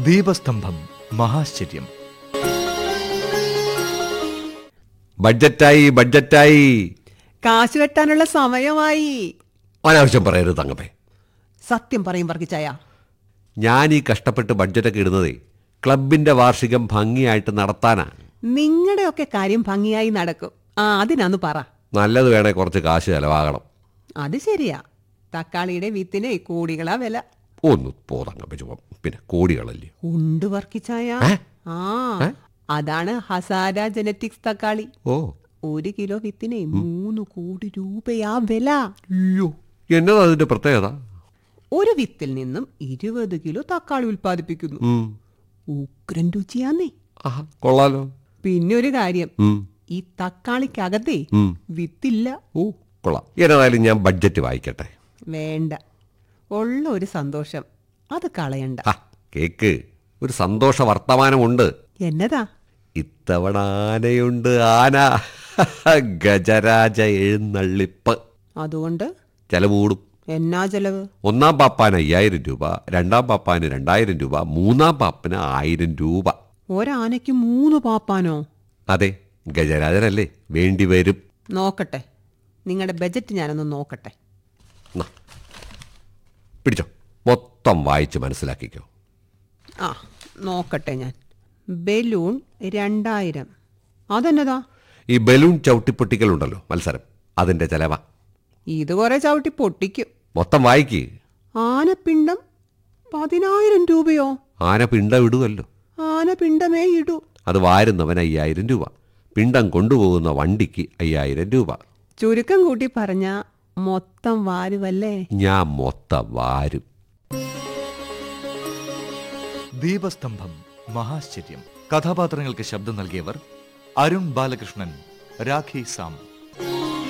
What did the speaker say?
ദീപസ്തംഭം മഹാശ്ചര്യം. ബഡ്ജറ്റായി കാശ് കെട്ടാനുള്ള സമയമായി. അനാവശ്യം പറയരുത് തങ്കപ്പേ. സത്യം പറയും വർഗിച്ചായ. ഞാൻ ഈ കഷ്ടപ്പെട്ട് ബഡ്ജറ്റൊക്കെ ഇടുന്നതേ ക്ലബിന്റെ വാർഷികം ഭംഗിയായിട്ട് നടത്താനാ. നിങ്ങളുടെയൊക്കെ കാര്യം ഭംഗിയായി നടക്കും. അതിനന്ന് പറ. നല്ലത് വേണേ കുറച്ച് കാശ് ചെലവാകണം. അത് ശരിയാ. തക്കാളിയുടെ വിത്തിന് കോടികളാ വില. ഒന്ന് പോതങ്ങപ്പ ചുമ. പിന്നെ കോടികളല്ലേ ഉണ്ട് വർക്കിച്ചായ. അതാണ് ഹസാര ജനറ്റിക്സ് തക്കാളി. 1 കിലോ വിത്തിന് 3 കോടി രൂപയാ വില. അയ്യോ, എന്നതാ അതിന്റെ പ്രത്യേകത? ഒരു വിത്തിൽ നിന്നും 20 കിലോ തക്കാളി ഉൽപ്പാദിപ്പിക്കുന്നു. ഉഗ്രൻ രുചിയാന്നേ. കൊള്ളാലോ. പിന്നെ ഒരു കാര്യം, ഈ തക്കാളിക്കകത്തേ വിത്തില്ല. കൊള്ളാം. എന്നതായാലും ഞാൻ ബഡ്ജറ്റ് വായിക്കട്ടെ. വേണ്ട, ഉള്ള ഒരു സന്തോഷം അത് കളയണ്ട. കേക്ക്, ഒരു സന്തോഷ വർത്തമാനമുണ്ട്. എന്നതാ? ഇത്തവണ ആനയുണ്ട്. ആന. ഗജരാജ എഴുന്നള്ളിപ്പ്. അതുകൊണ്ട് ചെലവ് കൂടും. എന്നാ ചെലവ്? 1-ാം പാപ്പാന് 5000 രൂപ, 2-ാം പാപ്പാന് 2000 രൂപ, 3-ാം പാപ്പന് 1000 രൂപ. ഒരാനയ്ക്ക് 3 പാപ്പാനോ? അതെ, ഗജരാജനല്ലേ, വേണ്ടി വരും. നോക്കട്ടെ, നിങ്ങളുടെ ബജറ്റ് ഞാനൊന്ന് നോക്കട്ടെ. പിടിച്ചോ, മൊത്തം വായിച്ച് മനസ്സിലാക്കിക്കോ. നോക്കട്ടെ ഞാൻ. ബലൂൺ 2000. അതെന്നതാ? ഈ ബലൂൺ ചവിട്ടിപ്പൊട്ടിക്കലുണ്ടല്ലോ മത്സരം, അതിന്റെ ചെലവാ. ഇത് കുറെ ചവിട്ടി പൊട്ടിക്കും. മൊത്തം വായിക്ക്. ആനപ്പിണ്ടം 10000 രൂപയോ? ആന പിണ്ടം ഇടുമല്ലോ. ആനപ്പിണ്ടമേ ഇടൂ. അത് വാരുന്നവന് 5000 രൂപ, പിണ്ടം കൊണ്ടുപോകുന്ന വണ്ടിക്ക് 5000 രൂപ. ചുരുക്കം കൂട്ടി പറഞ്ഞ മൊത്തം വാരുവല്ലേ? ഞാൻ മൊത്തം വാരും. ദീപസ്തംഭം മഹാശ്ചര്യം. കഥാപാത്രങ്ങൾക്ക് ശബ്ദം നൽകിയവർ അരുൺ ബാലകൃഷ്ണൻ, രാഖി സാം.